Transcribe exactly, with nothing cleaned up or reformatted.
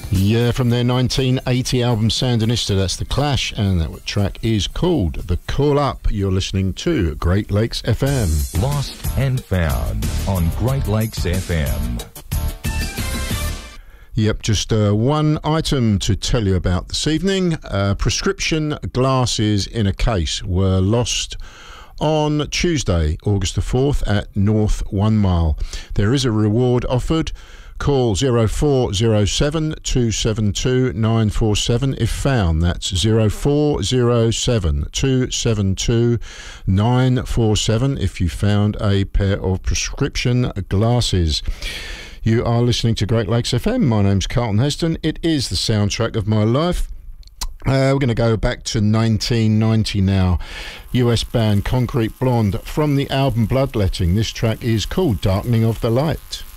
Yeah, from their nineteen eighty album Sandinista, that's The Clash, and that track is called The Call Up. You're listening to Great Lakes F M. Lost and Found on Great Lakes F M. Yep, just uh, one item to tell you about this evening. Uh, prescription glasses in a case were lost on Tuesday, August the fourth at North One Mile. There is a reward offered. Call zero four zero seven, two seven two, nine four seven if found. That's zero four zero seven, two seven two, nine four seven if you found a pair of prescription glasses. You are listening to Great Lakes F M. My name's Carlton Heston. It is the soundtrack of my life. Uh, we're going to go back to nineteen ninety now. U S band Concrete Blonde from the album Bloodletting. This track is called Darkening of the Light.